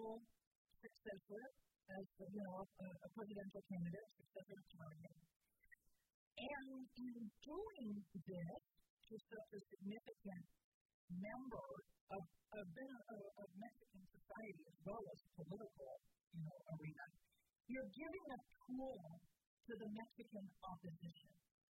potential successor as a presidential candidate, successor to Target. And in doing this, to such a significant member of Mexican society as well as political, arena, you're giving a tool to the Mexican opposition.